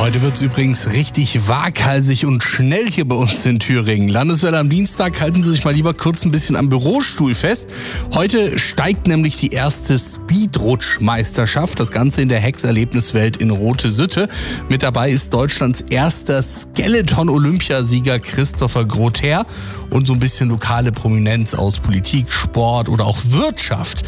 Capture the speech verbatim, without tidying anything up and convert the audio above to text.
Heute wird es übrigens richtig waghalsig und schnell hier bei uns in Thüringen. Landeswelle am Dienstag, halten Sie sich mal lieber kurz ein bisschen am Bürostuhl fest. Heute steigt nämlich die erste Speedrutschmeisterschaft. Das Ganze in der Hex-Erlebniswelt in Rote-Sütte. Mit dabei ist Deutschlands erster Skeleton-Olympiasieger Christopher Grother und so ein bisschen lokale Prominenz aus Politik, Sport oder auch Wirtschaft.